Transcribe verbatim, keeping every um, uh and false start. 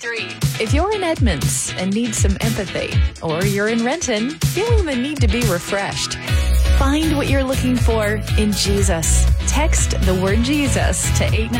three. If you're in Edmonds and need some empathy, or you're in Renton feeling the need to be refreshed, find what you're looking for in Jesus. Text the word Jesus to eight nine